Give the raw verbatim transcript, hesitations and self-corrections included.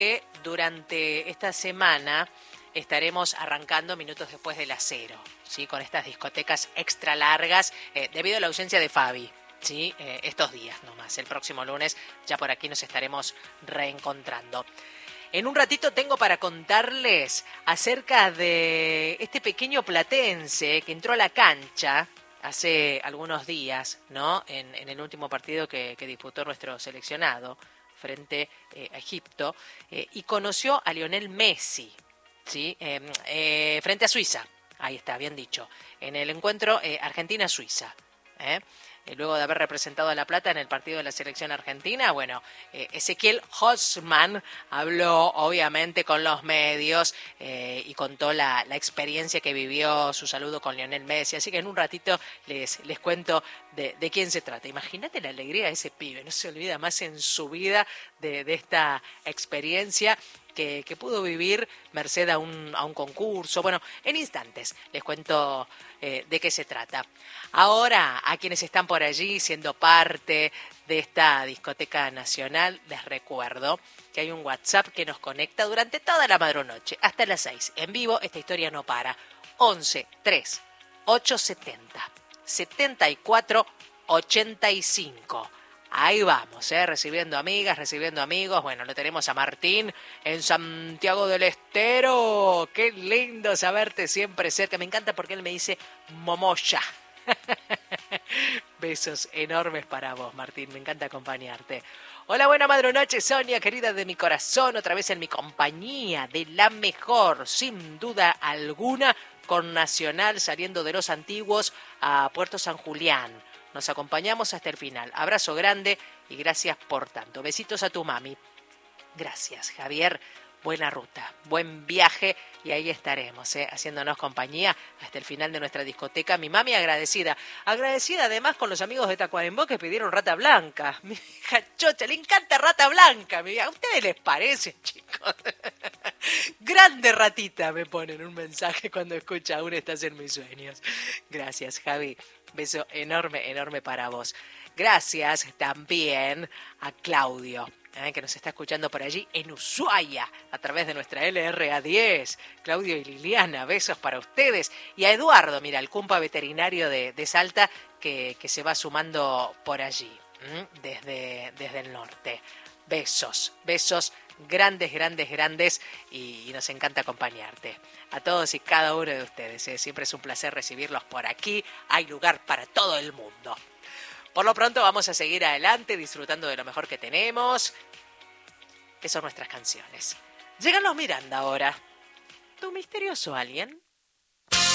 que durante esta semana estaremos arrancando minutos después de las cero, ¿sí? Con estas discotecas extra largas, eh, debido a la ausencia de Fabi, ¿sí? Eh, estos días nomás. El próximo lunes ya por aquí nos estaremos reencontrando. En un ratito tengo para contarles acerca de este pequeño platense que entró a la cancha hace algunos días, ¿no? En, en el último partido que, que disputó nuestro seleccionado frente eh, a Egipto, eh, y conoció a Lionel Messi, ¿sí? Eh, eh, frente a Suiza, ahí está, bien dicho, en el encuentro eh, Argentina-Suiza, ¿eh? Eh, luego de haber representado a La Plata en el partido de la selección argentina, bueno, eh, Ezequiel Holzman habló obviamente con los medios eh, y contó la, la experiencia que vivió, su saludo con Lionel Messi, así que en un ratito les, les cuento de, de quién se trata. Imagínate la alegría de ese pibe, no se olvida más en su vida de, de esta experiencia que, que pudo vivir merced a un, a un concurso. Bueno, en instantes les cuento eh, de qué se trata. Ahora, a quienes están por allí siendo parte de esta discoteca nacional, les recuerdo que hay un WhatsApp que nos conecta durante toda la madrunoche, hasta las seis. En vivo, esta historia no para. once tres ochocientos setenta setenta y cuatro ochenta y cinco. Ahí vamos, ¿eh? Recibiendo amigas, recibiendo amigos. Bueno, lo tenemos a Martín en Santiago del Estero. Qué lindo saberte siempre cerca. Me encanta porque él me dice Momoya. Besos enormes para vos, Martín. Me encanta acompañarte. Hola, buena madrunoche, Sonia, querida de mi corazón. Otra vez en mi compañía de la mejor, sin duda alguna, con Nacional saliendo de Los Antiguos a Puerto San Julián. Nos acompañamos hasta el final. Abrazo grande y gracias por tanto. Besitos a tu mami. Gracias, Javier. Buena ruta, buen viaje y ahí estaremos, ¿eh? Haciéndonos compañía hasta el final de nuestra discoteca. Mi mami agradecida. Agradecida además con los amigos de Tacuarembó que pidieron Rata Blanca. Mi hija Chocha, le encanta Rata Blanca. ¿A ustedes les parece, chicos? Grande ratita, me ponen un mensaje cuando escucha Aún estás en mis sueños. Gracias, Javi. Beso enorme, enorme para vos. Gracias también a Claudio, ¿eh? Que nos está escuchando por allí en Ushuaia, a través de nuestra L R A diez. Claudio y Liliana, besos para ustedes. Y a Eduardo, mira, el cumpa veterinario de, de Salta, que, que se va sumando por allí, ¿eh? desde, desde el norte. Besos, besos grandes, grandes, grandes, y, y nos encanta acompañarte. A todos y cada uno de ustedes, ¿eh? Siempre es un placer recibirlos por aquí. Hay lugar para todo el mundo. Por lo pronto vamos a seguir adelante disfrutando de lo mejor que tenemos, que son nuestras canciones. Llegan los Miranda ahora. ¿Tu misterioso alien?